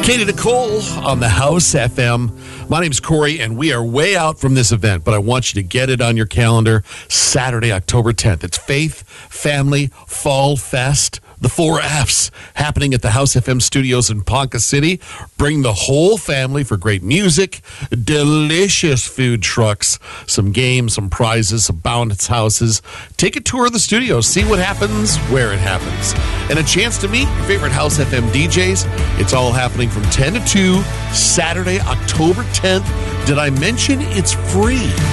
Katie Nicole on the House FM. My name's Corey, and we are way out from this event, but I want you to get it on your calendar. Saturday, October 10th. It's Faith Family Fall Fest. The 4 Fs happening at the House FM studios in Ponca City. Bring the whole family for great music, delicious food trucks, some games, some prizes, some bounce houses. Take a tour of the studios, see what happens, where it happens. And a chance to meet your favorite House FM DJs. It's all happening from 10 to 2, Saturday, October 10th. Did I mention it's free?